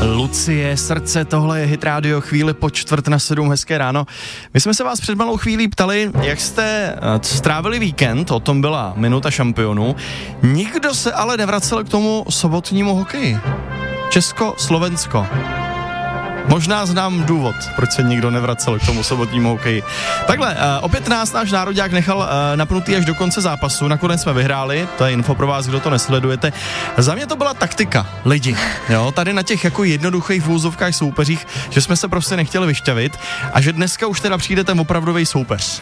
Lucie, srdce, tohle je Hit Radio, chvíli po 6:45, hezké ráno. My jsme se vás před malou chvílí ptali, jak jste strávili víkend, o tom byla minuta šampionů. Nikdo se ale nevracel k tomu sobotnímu hokeji. Česko, Slovensko. Možná znám důvod, proč se nikdo nevracel k tomu sobotnímu hokeji. Takhle, opět nás náš nároďák nechal napnutý až do konce zápasu, nakonec jsme vyhráli, to je info pro vás, kdo to nesledujete. Za mě to byla taktika, lidi, jo, tady na těch jako jednoduchých vůzovkách soupeřích, že jsme se prostě nechtěli vyšťavit a že dneska už teda přijde ten opravdový soupeř.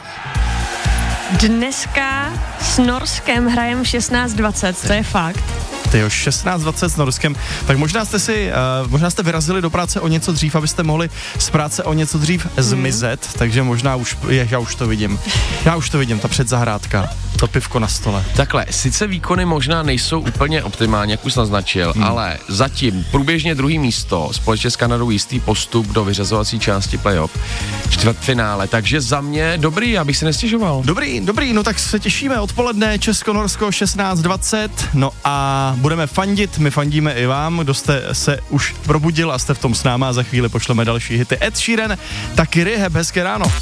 Dneska s Norskem hrajem 16:20, to je fakt. Tyjo, 16:20 s Norskem, tak možná jste vyrazili do práce o něco dřív, abyste mohli z práce o něco dřív zmizet, takže možná já už to vidím, ta předzahrádka, to pivko na stole. Takhle, sice výkony možná nejsou úplně optimální, jak už naznačil, ale zatím průběžně druhý místo, společně s Kanadou jistý postup do vyřazovací části playoff, čtvrtfinále, takže za mě dobrý, abych si nestěžoval. Dobrý, no tak se těšíme, odpoledne Česko-Norsko 16:20, no a budeme fandit, my fandíme i vám, kdo jste se už probudil a jste v tom s náma a za chvíli pošleme další hity. Ed Sheeran, taky Rehab, hezké ráno.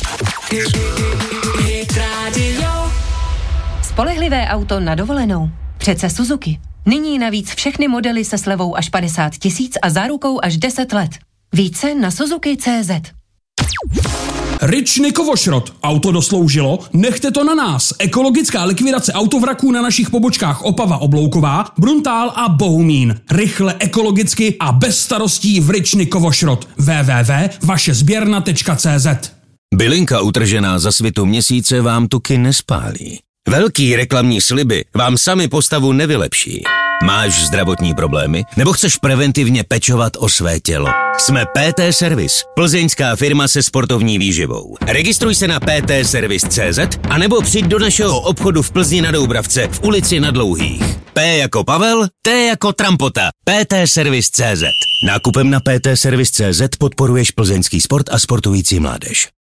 Spolehlivé auto na dovolenou. Přece Suzuki. Nyní navíc všechny modely se slevou až 50 000 a zárukou až 10 let. Více na Suzuki.cz. Rič Nikovošrot. Auto dosloužilo? Nechte to na nás. Ekologická likvidace autovraků na našich pobočkách Opava Oblouková, Bruntál a Bohumín. Rychle, ekologicky a bez starostí v Rič Nikovošrot. www.vašezběrna.cz. Bylinka utržená za svitu měsíce vám tuky nespálí. Velký reklamní sliby vám sami postavu nevylepší. Máš zdravotní problémy? Nebo chceš preventivně pečovat o své tělo? Jsme PT Service, plzeňská firma se sportovní výživou. Registruj se na ptservice.cz a nebo přijď do našeho obchodu v Plzni na Doubravce v ulici Na Dlouhých. P jako Pavel, T jako Trampota. ptservice.cz. Nákupem na ptservice.cz podporuješ plzeňský sport a sportující mládež.